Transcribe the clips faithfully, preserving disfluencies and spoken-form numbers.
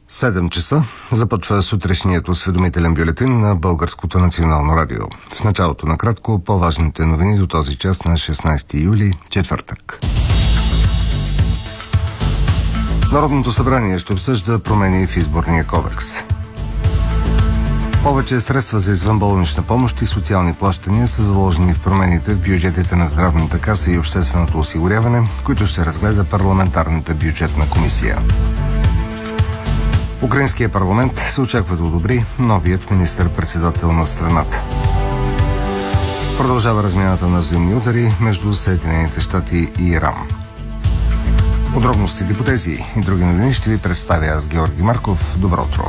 седем часа започва сутрешният осведомителен бюлетин на Българското национално радио. В началото на кратко по-важните новини до този час на шестнайсети юли, четвъртък. Народното събрание ще обсъжда промени в изборния кодекс. Повече средства за извънболнична помощ и социални плащания са заложени в промените в бюджетите на Здравната каса и общественото осигуряване, които ще разгледа парламентарната бюджетна комисия. Украинския парламент се очаква да одобри новият министър-председател на страната. Продължава размяната на взаимни удари между Съединените щати и Иран. Подробностите по тези и други новини ще ви представя аз, Георги Марков. Добро утро!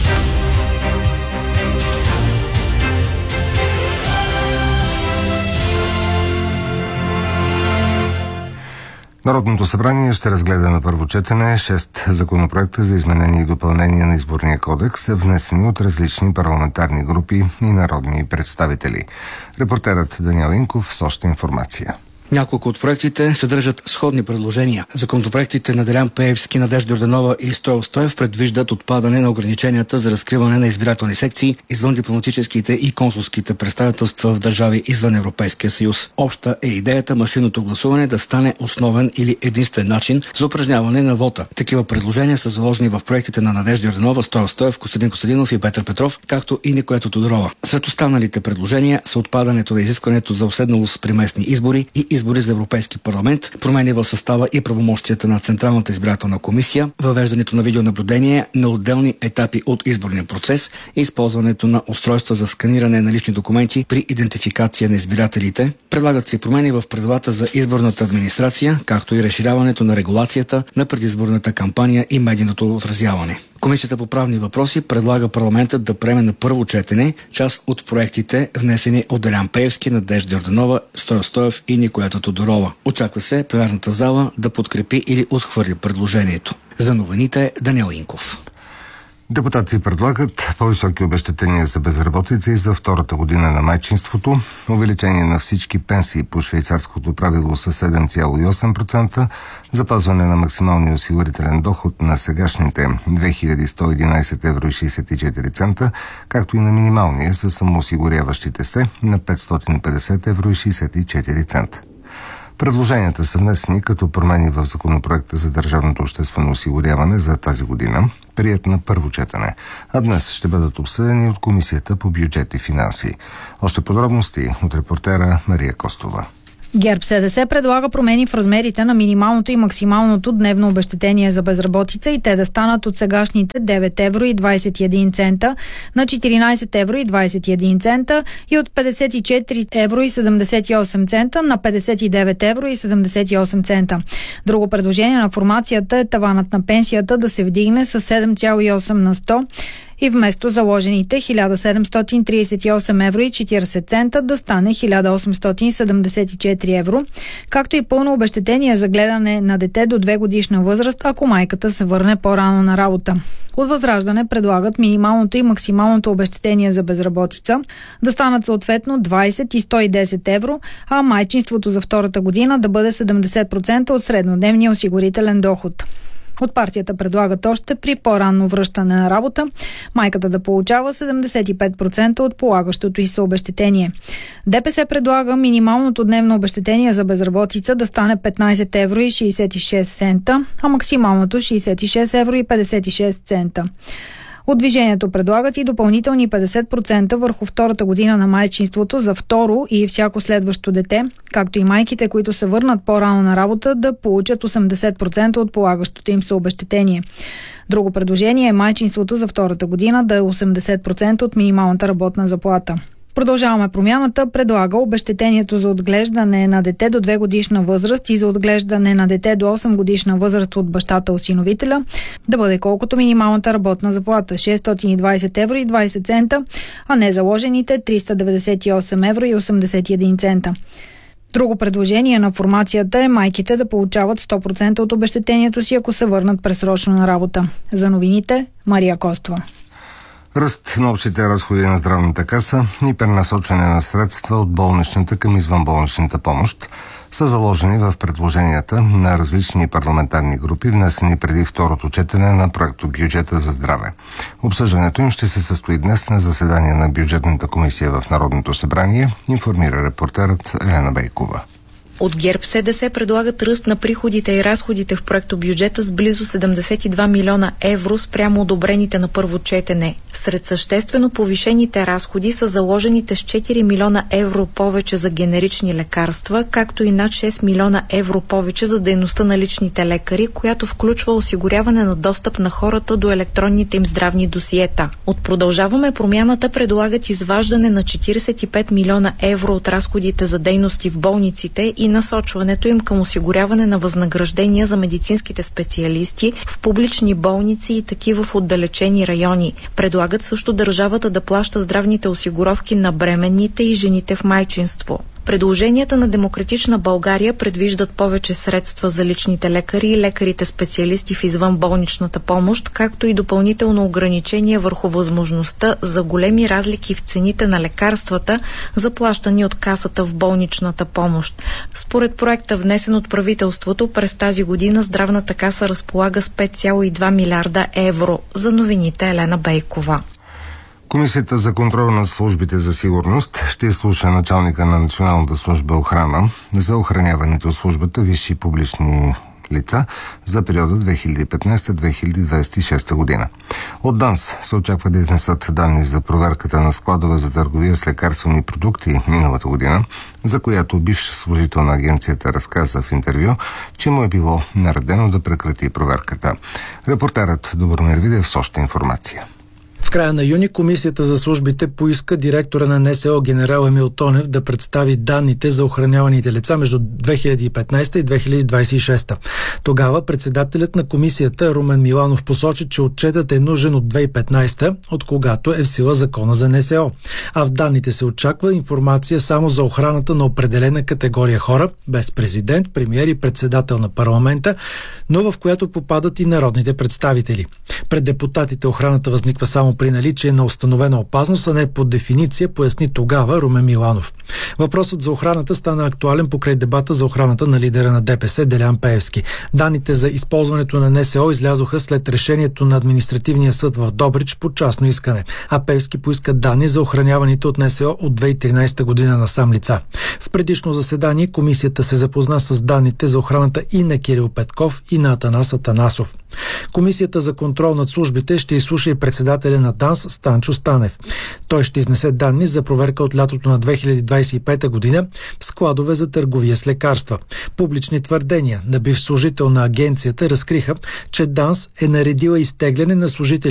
Народното събрание ще разгледа на първо четене шест законопроекта за изменение и допълнение на изборния кодекс, внесени от различни парламентарни групи и народни представители. Репортерът Даниел Инков с още информация. Няколко от проектите съдържат сходни предложения. Законопроектите на Делян Пеевски, Надежда Йорданова и Стою Стоев предвиждат отпадане на ограниченията за разкриване на избирателни секции извън дипломатическите и консулските представителства в държави извън Европейския съюз. Обща е идеята машинното гласуване да стане основен или единствен начин за упражняване на вота. Такива предложения са заложени в проектите на Надежда Йорданова, Стою Стоев, Костадин Костадинов и Петър Петров, както и Николета Тодорова. Сред останалите предложения са отпадането на изискването за уседналост при местни избори и избори за Европейски парламент, промени в състава и правомощията на Централната избирателна комисия, въвеждането на видеонаблюдение на отделни етапи от изборния процес и използването на устройства за сканиране на лични документи при идентификация на избирателите. Предлагат се промени в правилата за изборната администрация, както и разширяването на регулацията на предизборната кампания и медийното отразяване. Комисията по правни въпроси предлага парламентът да приеме на първо четене част от проектите, внесени от Делян Пеевски, Надежда Йорданова, Стою Стоев и Николета Тодорова. Очаква се пленарната зала да подкрепи или отхвърли предложението. За новините Даниел Инков. Депутати предлагат по-високи обезщетения за безработица и за втората година на майчинството, увеличение на всички пенсии по швейцарското правило с седем цяло и осем процента, запазване на максималния осигурителен доход на сегашните две хиляди сто и единайсет евро и шейсет и четири цента, както и на минималния със самоосигуряващите се на петстотин и петдесет евро и шейсет и четири цента. Предложенията са внесени като промени в законопроекта за държавното обществено осигуряване за тази година, приет на първо четене, а днес ще бъдат обсъдени от Комисията по бюджет и финанси. Още подробности от репортера Мария Костова. ГЕРБ-СДС предлага промени в размерите на минималното и максималното дневно обезщетение за безработица и те да станат от сегашните девет евро и двайсет и един цента на четиринайсет евро и двайсет и един цента и от петдесет и четири евро и седемдесет и осем цента на петдесет и девет евро и седемдесет и осем цента. Друго предложение на формацията е таванът на пенсията да се вдигне с седем цяло и осем на сто и вместо заложените хиляда седемстотин трийсет и осем евро и четирийсет цента да стане хиляда осемстотин седемдесет и четири евро, както и пълно обезщетение за гледане на дете до две годишна възраст, ако майката се върне по-рано на работа. От Възраждане предлагат минималното и максималното обезщетение за безработица да станат съответно двайсет и сто и десет евро, а майчинството за втората година да бъде седемдесет процента от среднодневния осигурителен доход. От партията предлагат още при по-ранно връщане на работа майката да получава седемдесет и пет процента от полагащото й се обезщетение. ДПС предлага минималното дневно обезщетение за безработица да стане петнайсет евро и шейсет и шест цента, а максималното шейсет и шест евро и петдесет и шест цента. От движението предлагат и допълнителни петдесет процента върху втората година на майчинството за второ и всяко следващо дете, както и майките, които се върнат по-рано на работа, да получат осемдесет процента от полагащото им се обезщетение. Друго предложение е майчинството за втората година да е осемдесет процента от минималната работна заплата. Продължаваме промяната предлага обезщетението за отглеждане на дете до две годишна възраст и за отглеждане на дете до осем годишна възраст от бащата-осиновителя да бъде колкото минималната работна заплата – шестстотин и двайсет евро и двайсет цента, а не заложените триста деветдесет и осем евро и осемдесет и един цента. Друго предложение на формацията е майките да получават сто процента от обезщетението си, ако се върнат пресрочно на работа. За новините Мария Костова. Ръст на общите разходи на здравната каса и пренасочване на средства от болничната към извънболничната помощ. са заложени в предложенията на различни парламентарни групи, внесени преди второто четене на проекто бюджета за здраве. Обсъждането им ще се състои днес на заседание на бюджетната комисия в Народното събрание, информира репортерът Елена Бейкова. От ГЕРБ СДС предлагат ръст на приходите и разходите в проекто бюджета с близо седемдесет и два милиона евро спрямо одобрените на първо четене. Сред съществено повишените разходи са заложените с четири милиона евро повече за генерични лекарства, както и над шест милиона евро повече за дейността на личните лекари, която включва осигуряване на достъп на хората до електронните им здравни досиета. От Продължаваме промяната предлагат изваждане на четиридесет и пет милиона евро от разходите за дейности в болниците и насочването им към осигуряване на възнаграждения за медицинските специалисти в публични болници и такива в отдалечени райони. Предлагат също държавата да плаща здравните осигуровки на бременните и жените в майчинство. Предложенията на Демократична България предвиждат повече средства за личните лекари и лекарите специалисти в извънболничната помощ, както и допълнително ограничение върху възможността за големи разлики в цените на лекарствата, заплащани от касата в болничната помощ. Според проекта, внесен от правителството, през тази година здравната каса разполага с пет цяло и два милиарда евро. За новините Елена Бейкова. Комисията за контрол на службите за сигурност ще изслуша началника на Националната служба охрана за охраняването от службата висши публични лица за периода две хиляди и петнадесета до две хиляди двадесет и шеста година. От ДАНС се очаква да изнесат данни за проверката на складове за търговия с лекарствени продукти миналата година, за която бивш служител на агенцията разказа в интервю, че му е било наредено да прекрати проверката. Репортерът Добромир Видев с още информация. В края на юни Комисията за службите поиска директора на НСО генерал Емил Тонев да представи данните за охраняваните лица между две хиляди и петнадесета и две хиляди двадесет и шеста. Тогава председателят на комисията Румен Миланов посочи, че отчетът е нужен от две хиляди и петнадесета, от когато е в сила закона за НСО. А в данните се очаква информация само за охраната на определена категория хора, без президент, премиер и председател на парламента, но в която попадат и народните представители. Пред депутатите охраната възниква само при наличие на установена опасност, а не по дефиниция, поясни тогава Румен Миланов. Въпросът за охраната стана актуален покрай дебата за охраната на лидера на ДПС Делян Пеевски. Данните за използването на НСО излязоха след решението на административния съд в Добрич по частно искане, а Пеевски поиска данни за охраняваните от НСО от две хиляди и тринадесета година насам лица. В предишно заседание комисията се запозна с данните за охраната и на Кирил Петков, и на Атанас Атанасов. Комисията за контрол над службите ще изслуша и председателя на ДАНС Станчо Станев. Той ще изнесе данни за проверка от лятото на две хиляди двадесет и пета година в складове за търговия с лекарства. Публични твърдения на бивш служител на агенцията разкриха, че ДАНС е наредила изтегляне на служители